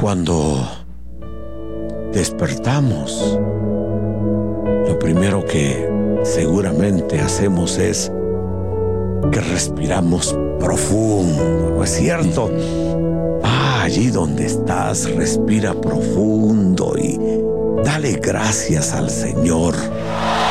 Cuando despertamos, lo primero que seguramente hacemos es que respiramos profundo, ¿no es cierto? Allí donde estás, respira profundo y dale gracias al Señor